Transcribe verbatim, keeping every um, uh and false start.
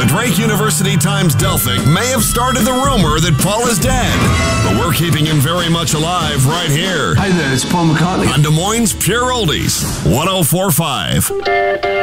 The Drake University Times-Delphic may have started the rumor that Paul is dead, but we're keeping him very much alive right here. Hi there, it's Paul McCartney. On Des Moines Pure Oldies, one oh four point five.